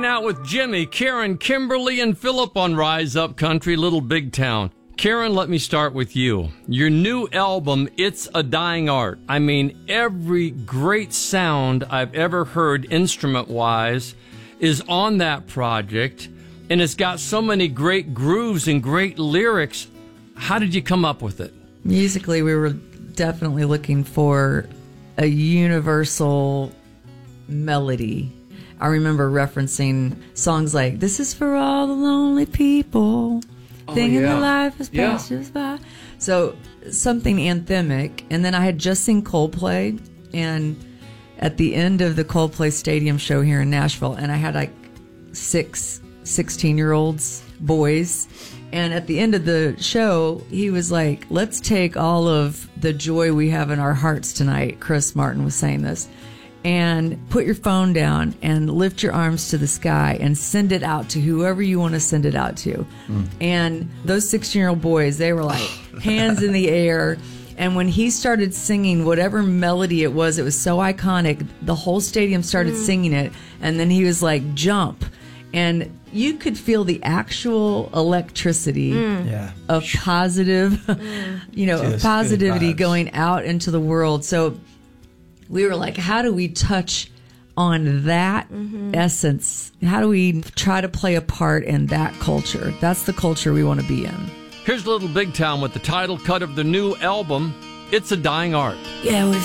out with Jimmy, Karen, Kimberly, and Philip on Rise Up Country, Little Big Town. Karen, let me start with you. Your new album, It's a Dying Art. I mean, every great sound I've ever heard instrument-wise is on that project, and it's got so many great grooves and great lyrics. How did you come up with it? Musically, we were definitely looking for a universal melody. I remember referencing songs like, "This is for all the lonely people, thinking the life is passed by." So something anthemic. And then I had just seen Coldplay, and at the end of the Coldplay Stadium show here in Nashville, and I had like 6 16-year-olds, boys. And at the end of the show, he was like, "Let's take all of the joy we have in our hearts tonight," Chris Martin was saying this, "and put your phone down and lift your arms to the sky and send it out to whoever you want to send it out to." And those 16-year-old boys, they were like hands in the air. And when he started singing whatever melody it was so iconic, the whole stadium started singing it. And then he was like, "Jump." And you could feel the actual electricity of positive, of positivity going out into the world. So we were like, how do we touch on that essence? How do we try to play a part in that culture? That's the culture we want to be in. Here's Little Big Town with the title cut of the new album, It's a Dying Art. Yeah, we've